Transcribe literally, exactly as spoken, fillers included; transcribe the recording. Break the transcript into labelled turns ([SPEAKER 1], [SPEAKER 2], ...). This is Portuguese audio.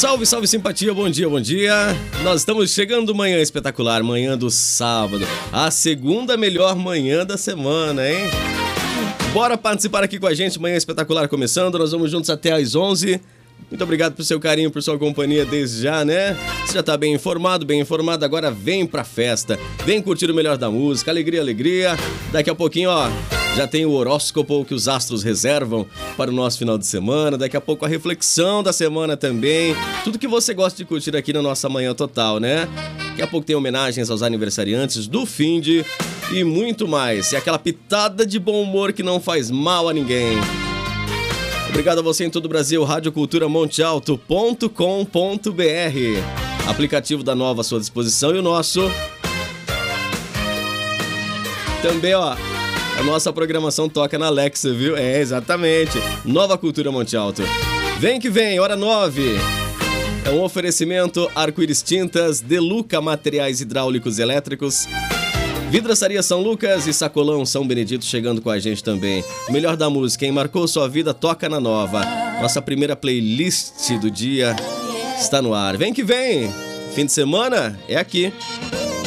[SPEAKER 1] Salve, salve simpatia, bom dia, bom dia. Nós estamos chegando manhã espetacular, manhã do sábado, a segunda melhor manhã da semana, hein? Bora participar aqui com a gente, manhã espetacular começando, nós vamos juntos até às onze. Muito obrigado pelo seu carinho, por sua companhia desde já, né? Você já tá bem informado, bem informado, agora vem pra festa. Vem curtir o melhor da música, alegria, alegria. Daqui a pouquinho, ó, já tem o horóscopo que os astros reservam para o nosso final de semana. Daqui a pouco a reflexão da semana também. Tudo que você gosta de curtir aqui na nossa Manhã Total, né? Daqui a pouco tem homenagens aos aniversariantes do Finde e muito mais. É aquela pitada de bom humor que não faz mal a ninguém. Obrigado a você em todo o Brasil, rádio cultura monte alto ponto com ponto b r. Aplicativo da Nova à sua disposição e o nosso. Também, ó, a nossa programação toca na Alexa, viu? É, exatamente. Nova Cultura Monte Alto. Vem que vem, hora nove. É um oferecimento Arco-Íris Tintas, Deluca Materiais Hidráulicos e Elétricos, Vidraçaria São Lucas e Sacolão São Benedito chegando com a gente também. O melhor da música, quem marcou sua vida, toca na Nova. Nossa primeira playlist do dia está no ar. Vem que vem! Fim de semana é aqui.